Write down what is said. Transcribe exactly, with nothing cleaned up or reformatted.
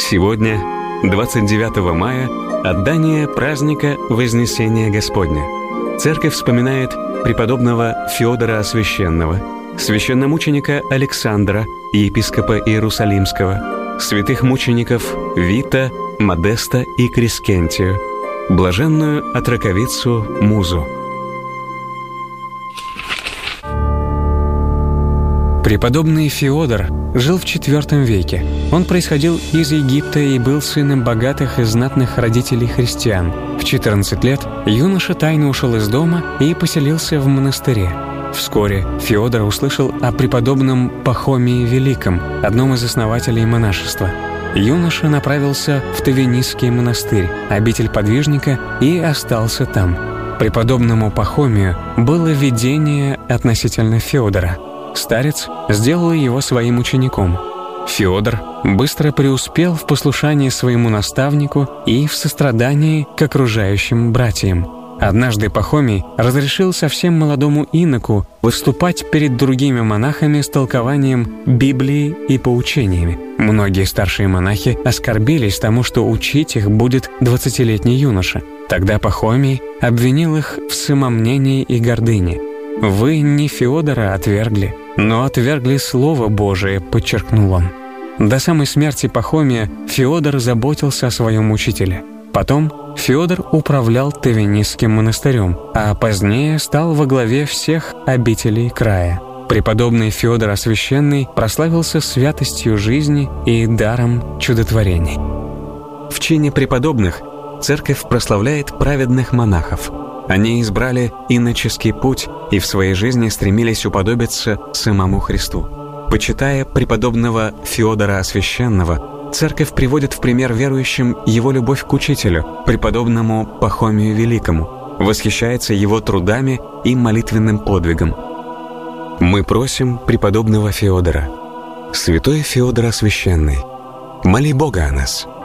Сегодня, двадцать девятого мая, отдание праздника Вознесения Господня. Церковь вспоминает преподобного Феодора Освященного, священномученика Александра, епископа Иерусалимского, святых мучеников Вита, Модеста и Крескентию, блаженную отроковицу Музу. Преподобный Феодор жил в четвёртом веке. Он происходил из Египта и был сыном богатых и знатных родителей христиан. В четырнадцать лет юноша тайно ушел из дома и поселился в монастыре. Вскоре Феодор услышал о преподобном Пахомии Великом, одном из основателей монашества. Юноша направился в Тавенисский монастырь, обитель подвижника, и остался там. Преподобному Пахомию было видение относительно Феодора. Старец сделал его своим учеником. Феодор быстро преуспел в послушании своему наставнику и в сострадании к окружающим братьям. Однажды Пахомий разрешил совсем молодому иноку выступать перед другими монахами с толкованием Библии и поучениями. Многие старшие монахи оскорбились тому, что учить их будет двадцатилетний юноша. Тогда Пахомий обвинил их в самомнении и гордыне. «Вы не Феодора отвергли, но отвергли Слово Божие», — подчеркнул он. До самой смерти Пахомия Феодор заботился о своем учителе. Потом Феодор управлял Тавенисским монастырем, а позднее стал во главе всех обителей края. Преподобный Феодор Освященный прославился святостью жизни и даром чудотворений. В чине преподобных церковь прославляет праведных монахов. Они избрали иноческий путь и в своей жизни стремились уподобиться самому Христу. Почитая преподобного Феодора Освященного, церковь приводит в пример верующим его любовь к учителю, преподобному Пахомию Великому, восхищается его трудами и молитвенным подвигом. Мы просим преподобного Феодора: «Святой Феодор Освященный, моли Бога о нас».